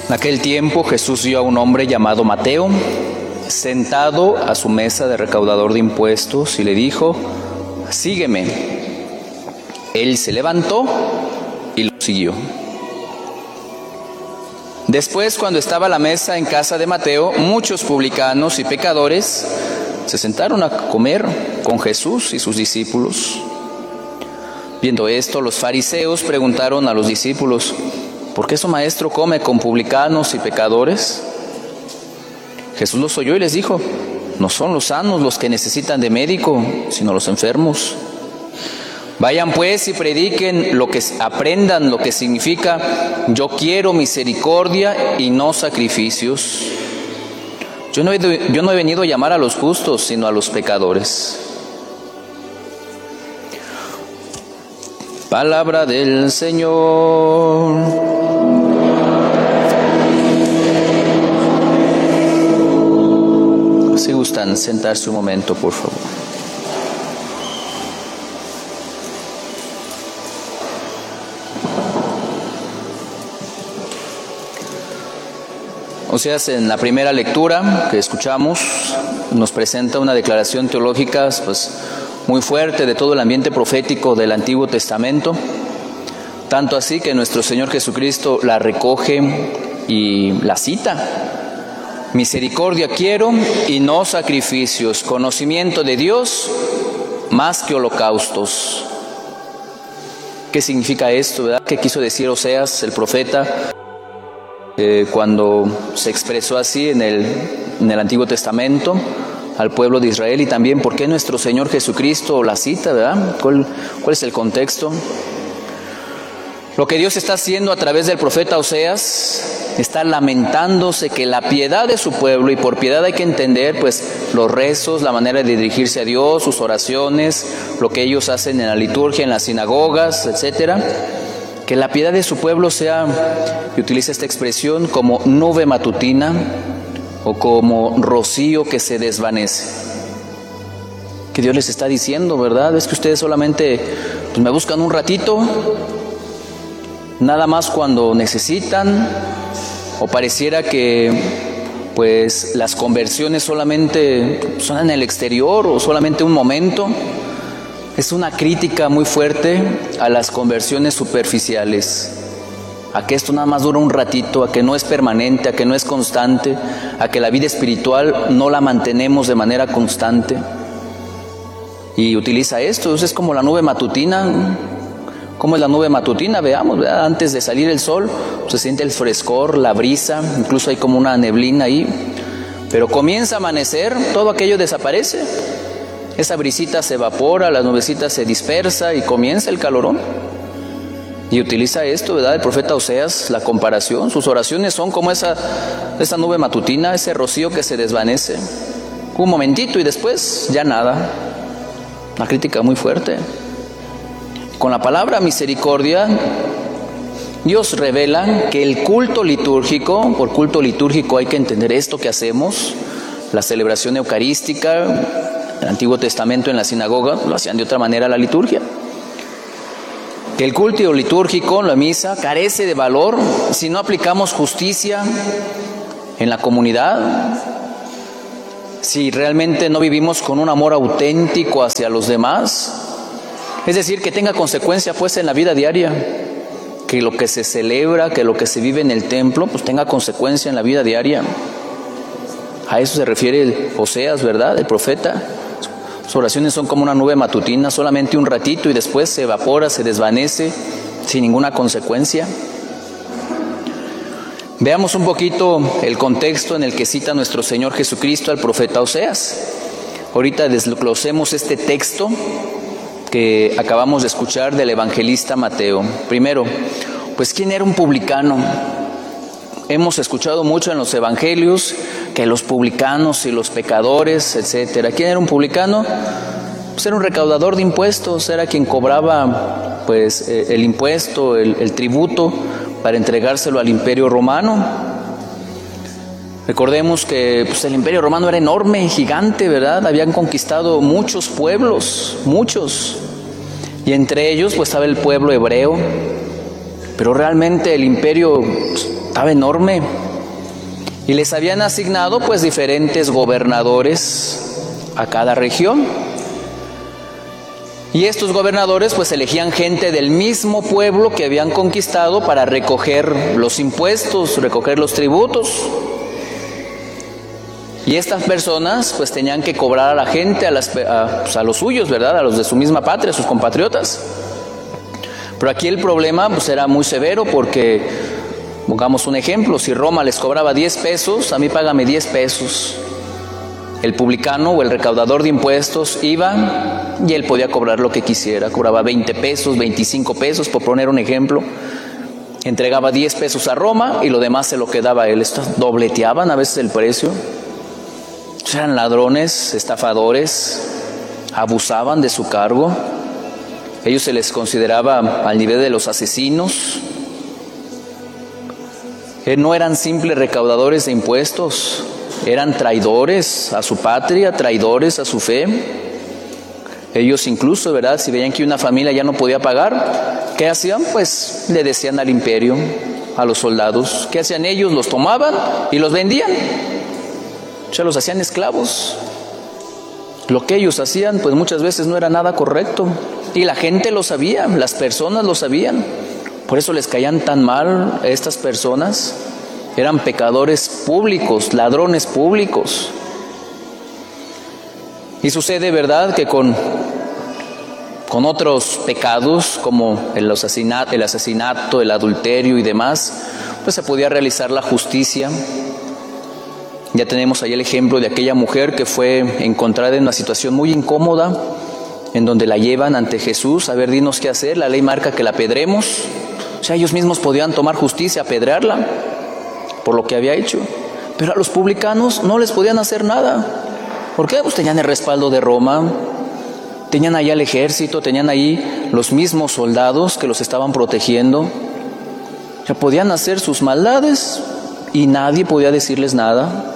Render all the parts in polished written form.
En aquel tiempo Jesús vio a un hombre llamado Mateo sentado a su mesa de recaudador de impuestos y le dijo: sígueme. Él se levantó y lo siguió. Después, cuando estaba a la mesa en casa de Mateo, muchos publicanos y pecadores se sentaron a comer con Jesús y sus discípulos. Viendo esto, los fariseos preguntaron a los discípulos: ¿por qué su maestro come con publicanos y pecadores? Jesús los oyó y les dijo: no son los sanos los que necesitan de médico, sino los enfermos. Vayan pues y prediquen aprendan lo que significa: yo quiero misericordia y no sacrificios. Yo no he venido a llamar a los justos, sino a los pecadores. Palabra del Señor. Si gustan sentarse un momento, por favor. Oseas, en la primera lectura que escuchamos, nos presenta una declaración teológica muy fuerte de todo el ambiente profético del Antiguo Testamento, tanto así que nuestro Señor Jesucristo la recoge y la cita: misericordia quiero y no sacrificios, conocimiento de Dios más que holocaustos. ¿Qué significa esto, verdad? ¿Qué quiso decir Oseas, el profeta, cuando se expresó así en el Antiguo Testamento al pueblo de Israel? Y también, ¿por qué nuestro Señor Jesucristo la cita, verdad? ¿Cuál es el contexto? Lo que Dios está haciendo a través del profeta Oseas, está lamentándose que la piedad de su pueblo, y por piedad hay que entender los rezos, la manera de dirigirse a Dios, sus oraciones, lo que ellos hacen en la liturgia, en las sinagogas, etcétera, que la piedad de su pueblo sea, y utiliza esta expresión, como nube matutina o como rocío que se desvanece. Que Dios les está diciendo, ¿verdad? Es que ustedes solamente me buscan un ratito, nada más cuando necesitan, o pareciera que las conversiones solamente son en el exterior o solamente un momento. Es una crítica muy fuerte a las conversiones superficiales, a que esto nada más dura un ratito, a que no es permanente, a que no es constante, a que la vida espiritual no la mantenemos de manera constante. Y utiliza esto, es como la nube matutina. ¿Cómo es la nube matutina? Veamos, ¿verdad? Antes de salir el sol, se siente el frescor, la brisa, incluso hay como una neblina ahí. Pero comienza a amanecer, todo aquello desaparece. Esa brisita se evapora, la nubecita se dispersa y comienza el calorón. Y utiliza esto, ¿verdad? El profeta Oseas, la comparación. Sus oraciones son como esa nube matutina, ese rocío que se desvanece. Un momentito y después ya nada. Una crítica muy fuerte. Con la palabra misericordia, Dios revela que el culto litúrgico, por culto litúrgico hay que entender esto que hacemos, la celebración eucarística. En el Antiguo Testamento, en la sinagoga, lo hacían de otra manera la liturgia. Que el culto litúrgico, la misa, carece de valor si no aplicamos justicia en la comunidad, si realmente no vivimos con un amor auténtico hacia los demás. Es decir, que tenga consecuencia en la vida diaria, que lo que se celebra, que lo que se vive en el templo, tenga consecuencia en la vida diaria. A eso se refiere Oseas, ¿verdad? El profeta. Sus oraciones son como una nube matutina, solamente un ratito y después se evapora, se desvanece, sin ninguna consecuencia. Veamos un poquito el contexto en el que cita nuestro Señor Jesucristo al profeta Oseas. Ahorita desglosemos este texto que acabamos de escuchar del evangelista Mateo. Primero, ¿quién era un publicano? Hemos escuchado mucho en los evangelios que los publicanos y los pecadores, etcétera. ¿Quién era un publicano? Era un recaudador de impuestos, era quien cobraba el impuesto, el tributo, para entregárselo al Imperio Romano. Recordemos que el Imperio Romano era enorme, gigante, ¿verdad? Habían conquistado muchos pueblos, muchos. Y entre ellos estaba el pueblo hebreo. Pero realmente el imperio estaba enorme. Y les habían asignado pues diferentes gobernadores a cada región. Y estos gobernadores pues elegían gente del mismo pueblo que habían conquistado para recoger los impuestos, recoger los tributos. Y estas personas pues tenían que cobrar a la gente, a los suyos, ¿verdad? A los de su misma patria, a sus compatriotas. Pero aquí el problema pues era muy severo porque, pongamos un ejemplo, si Roma les cobraba 10 pesos, a mí págame 10 pesos. El publicano o el recaudador de impuestos iba y él podía cobrar lo que quisiera. Cobraba 20 pesos, 25 pesos, por poner un ejemplo. Entregaba 10 pesos a Roma y lo demás se lo quedaba a él. Estos dobleteaban a veces el precio. Eran ladrones, estafadores, abusaban de su cargo. Ellos se les consideraba al nivel de los asesinos. No eran simples recaudadores de impuestos, eran traidores a su patria, traidores a su fe. Ellos incluso, ¿verdad?, si veían que una familia ya no podía pagar, ¿qué hacían? Pues le decían al imperio, a los soldados. ¿Qué hacían ellos? Los tomaban y los vendían. O sea, los hacían esclavos. Lo que ellos hacían, pues muchas veces no era nada correcto. Y la gente lo sabía, las personas lo sabían. Por eso les caían tan mal a estas personas. Eran pecadores públicos, ladrones públicos. Y sucede, ¿verdad?, que con otros pecados como el asesinato, el adulterio y demás, pues se podía realizar la justicia. Ya tenemos ahí el ejemplo de aquella mujer que fue encontrada en una situación muy incómoda, en donde la llevan ante Jesús. A ver, dinos qué hacer, la ley marca que la apedremos. O sea, ellos mismos podían tomar justicia, apedrearla por lo que había hecho. Pero a los publicanos no les podían hacer nada. ¿Por qué? Pues tenían el respaldo de Roma, tenían allá el ejército, tenían ahí los mismos soldados que los estaban protegiendo. O sea, podían hacer sus maldades y nadie podía decirles nada.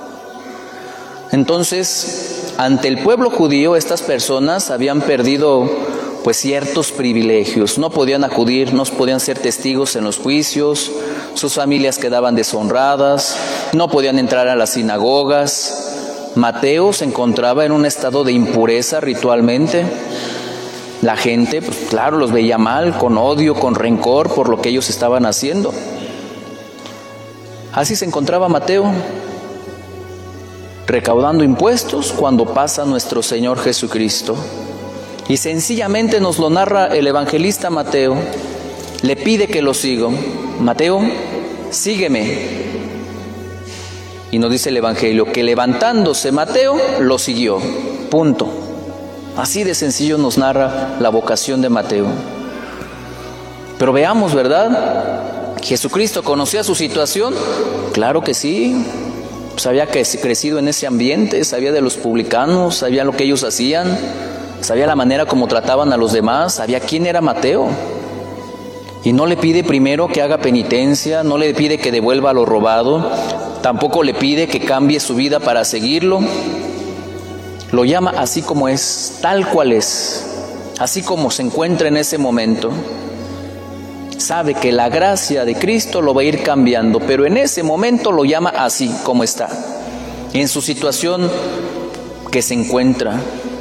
Entonces, ante el pueblo judío, estas personas habían perdido pues ciertos privilegios. No podían acudir, no podían ser testigos en los juicios, sus familias quedaban deshonradas, no podían entrar a las sinagogas. Mateo se encontraba en un estado de impureza ritualmente. La gente, pues claro, los veía mal, con odio, con rencor por lo que ellos estaban haciendo. Así se encontraba Mateo, recaudando impuestos cuando pasa nuestro Señor Jesucristo. Y sencillamente nos lo narra el evangelista Mateo. Le pide que lo siga. Mateo, sígueme. Y nos dice el evangelio que levantándose Mateo lo siguió. Punto. Así de sencillo nos narra la vocación de Mateo. Pero veamos, ¿verdad? ¿Jesucristo conocía su situación? Claro que sí. Pues había crecido en ese ambiente, sabía de los publicanos, sabía lo que ellos hacían, sabía la manera como trataban a los demás, sabía quién era Mateo. Y no le pide primero que haga penitencia, no le pide que devuelva lo robado, tampoco le pide que cambie su vida para seguirlo. Lo llama así como es, tal cual es, así como se encuentra en ese momento. Sabe que la gracia de Cristo lo va a ir cambiando, pero en ese momento lo llama así como está, en su situación que se encuentra.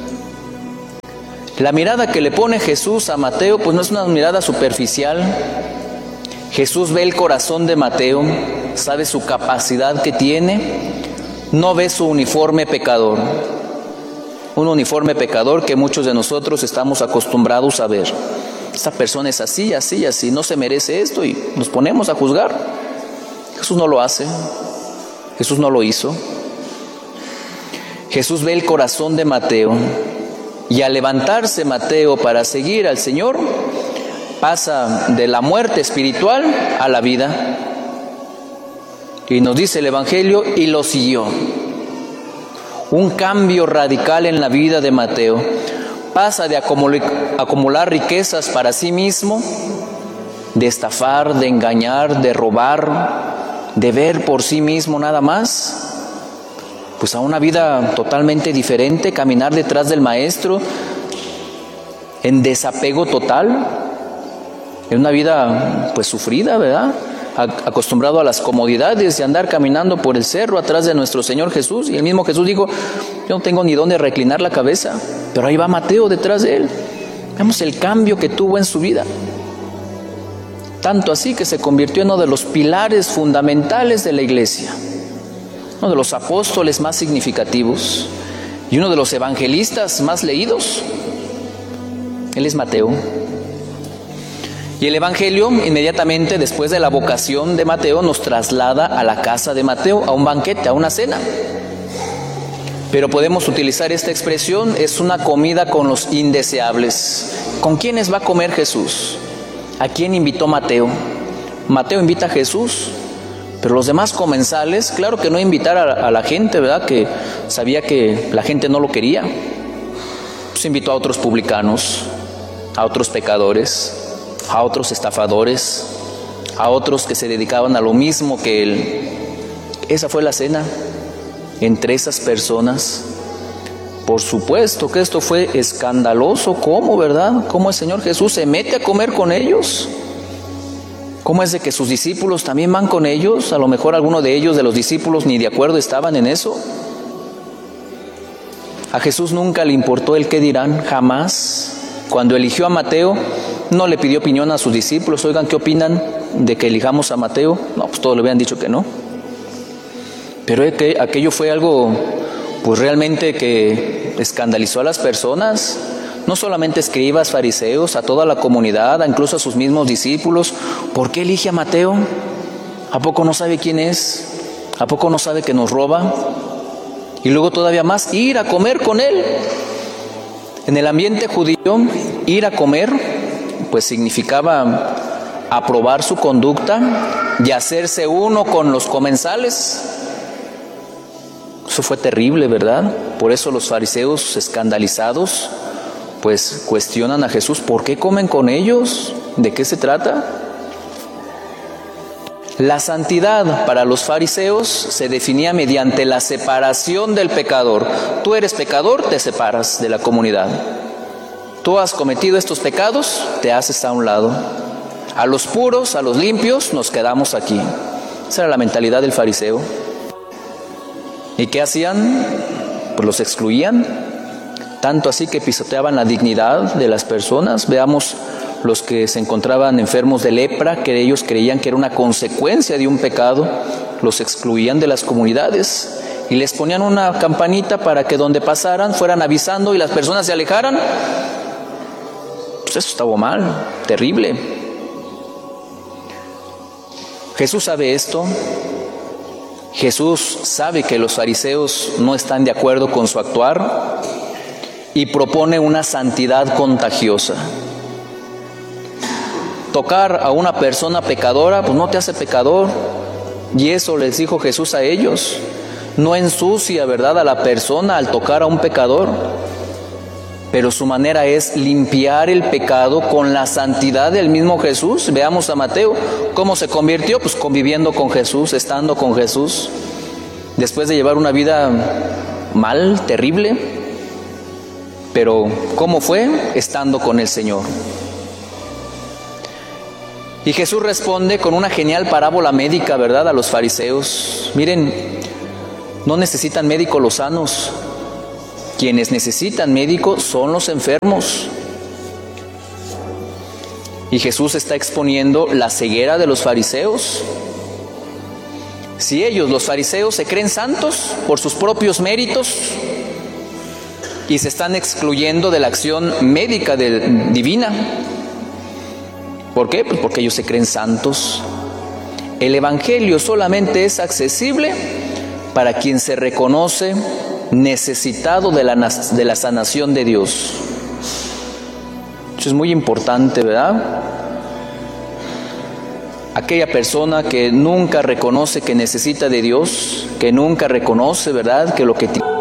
La mirada que le pone Jesús a Mateo, pues no es una mirada superficial. Jesús ve el corazón de Mateo, sabe su capacidad que tiene, no ve su uniforme pecador. Un uniforme pecador que muchos de nosotros estamos acostumbrados a ver. Esta persona es así, así, así, no se merece esto y nos ponemos a juzgar. Jesús no lo hace, Jesús no lo hizo. Jesús ve el corazón de Mateo y al levantarse Mateo para seguir al Señor, pasa de la muerte espiritual a la vida. Y nos dice el Evangelio, y lo siguió. Un cambio radical en la vida de Mateo. Pasa de acumular riquezas para sí mismo, de estafar, de engañar, de robar, de ver por sí mismo nada más, pues a una vida totalmente diferente, caminar detrás del Maestro en desapego total, en una vida pues sufrida, ¿verdad? acostumbrado a las comodidades de andar caminando por el cerro atrás de nuestro Señor Jesús. Y el mismo Jesús dijo, yo no tengo ni dónde reclinar la cabeza, pero ahí va Mateo detrás de él. Vemos el cambio que tuvo en su vida. Tanto así que se convirtió en uno de los pilares fundamentales de la iglesia, uno de los apóstoles más significativos y uno de los evangelistas más leídos. Él es Mateo. Y el evangelio, inmediatamente después de la vocación de Mateo, nos traslada a la casa de Mateo, a un banquete, a una cena. Pero podemos utilizar esta expresión, es una comida con los indeseables. ¿Con quiénes va a comer Jesús? ¿A quién invitó Mateo? Mateo invita a Jesús, pero los demás comensales, claro que no invitar a la gente, ¿verdad? Que sabía que la gente no lo quería. Pues invitó a otros publicanos, a otros pecadores, a otros estafadores, a otros que se dedicaban a lo mismo que él. Esa fue la cena entre esas personas. Por supuesto que esto fue escandaloso. ¿Cómo, verdad? ¿Cómo el Señor Jesús se mete a comer con ellos? ¿Cómo es de que sus discípulos también van con ellos? A lo mejor alguno de ellos, de los discípulos, ni de acuerdo estaban en eso. A Jesús nunca le importó el qué dirán, jamás. Cuando eligió a Mateo, no le pidió opinión a sus discípulos. Oigan, ¿qué opinan de que elijamos a Mateo? No, pues todos le habían dicho que no. Pero aquello fue algo, pues realmente que escandalizó a las personas, no solamente escribas, fariseos, a toda la comunidad, incluso a sus mismos discípulos. ¿Por qué elige a Mateo? ¿A poco no sabe quién es? ¿A poco no sabe que nos roba? Y luego todavía más, ir a comer con él. En el ambiente judío, ir a comer, pues significaba aprobar su conducta y hacerse uno con los comensales. Eso fue terrible, ¿verdad? Por eso los fariseos, escandalizados, pues cuestionan a Jesús. ¿Por qué comen con ellos? ¿De qué se trata? La santidad para los fariseos se definía mediante la separación del pecador. Tú eres pecador, te separas de la comunidad. Tú has cometido estos pecados, te haces a un lado. A los puros, a los limpios, nos quedamos aquí. Esa era la mentalidad del fariseo. ¿Y qué hacían? Pues los excluían, tanto así que pisoteaban la dignidad de las personas. Veamos los que se encontraban enfermos de lepra, que ellos creían que era una consecuencia de un pecado, los excluían de las comunidades y les ponían una campanita para que donde pasaran fueran avisando y las personas se alejaran. Pues eso estaba mal, terrible. Jesús sabe esto. Jesús sabe que los fariseos no están de acuerdo con su actuar y propone una santidad contagiosa. Tocar a una persona pecadora, pues no te hace pecador. Y eso les dijo Jesús a ellos. No ensucia, ¿verdad?, a la persona al tocar a un pecador. Pero su manera es limpiar el pecado con la santidad del mismo Jesús. Veamos a Mateo, ¿cómo se convirtió? Pues conviviendo con Jesús, estando con Jesús. Después de llevar una vida mal, terrible, pero ¿cómo fue? Estando con el Señor. Y Jesús responde con una genial parábola médica, ¿verdad?, a los fariseos. Miren, no necesitan médicos los sanos. Quienes necesitan médico son los enfermos. Y Jesús está exponiendo la ceguera de los fariseos. Si ellos, los fariseos, se creen santos por sus propios méritos y se están excluyendo de la acción médica divina. ¿Por qué? Pues porque ellos se creen santos. El Evangelio solamente es accesible para quien se reconoce necesitado de la sanación de Dios. Eso es muy importante, ¿verdad? Aquella persona que nunca reconoce que necesita de Dios, que nunca reconoce, ¿verdad?, que lo que tiene